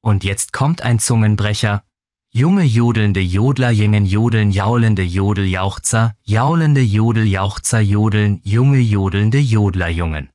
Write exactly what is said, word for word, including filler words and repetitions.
Und jetzt kommt ein Zungenbrecher. Junge jodelnde Jodlerjungen jodeln, jaulende Jodeljauchzer, jaulende Jodeljauchzer jodeln, junge jodelnde Jodlerjungen.